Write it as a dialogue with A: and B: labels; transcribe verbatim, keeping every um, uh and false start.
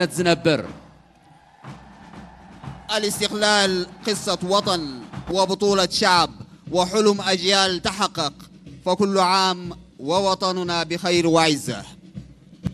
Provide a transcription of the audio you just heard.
A: زنبر.
B: الاستقلال قصة وطن وبطولة شعب وحلم أجيال تحقق، فكل عام ووطننا بخير وعزة.